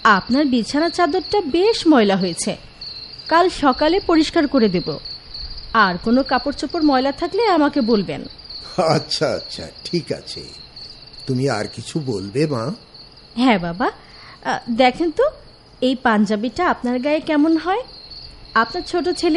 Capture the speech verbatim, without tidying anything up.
আপনার বিছানা চাদরটা বেশ ময়লা হয়েছে, কাল সকালে পরিষ্কার করে দেব। আর কোনো কাপড় চোপড় ময়লা থাকলে আমাকে বলবেন। আচ্ছা আচ্ছা ঠিক আছে। তুমি আর কিছু বলবে মা? হ্যাঁ বাবা, দেখেন তো এই পাঞ্জাবিটা আপনার গায়ে কেমন হয়? আপনার ছোট ছেলে